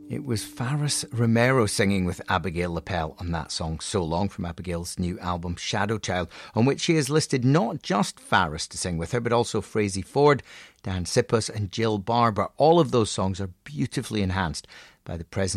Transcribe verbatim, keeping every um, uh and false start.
It was Faris Romero singing with Abigail Lapel on that song So Long from Abigail's new album Shadow Child, on which she has listed not just Faris to sing with her, but also Frazey Ford, Dan Sippos and Jill Barber. All of those songs are beautifully enhanced by the presence